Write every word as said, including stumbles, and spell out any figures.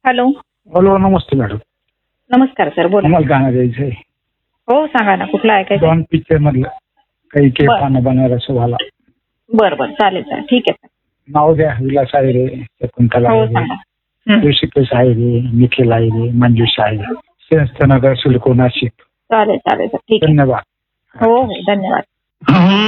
Hello. Hello, नमस्ते madam. नमस्कार sir, बोला. मला गाणं द्यायचंय. हो सांगा ना, कुठलं ऐकायचं? डॉन पिक्चर मधलं काही के बरं. पानं बनारस वाला. बरं बरं, चालेल चालेल, ठीक आहे. नाव द्या. विलास आहे रे, शकुंतला हो आहे रे, सांगा. हं. ऋषिकेश आहे रे, निखिल आहे रे, मंजुषा आहे रे, श्रेष्ठनगर सिडको नाशिक. चालेल चालेल सर, ठीक आहे. धन्यवाद. हो हो, धन्यवाद.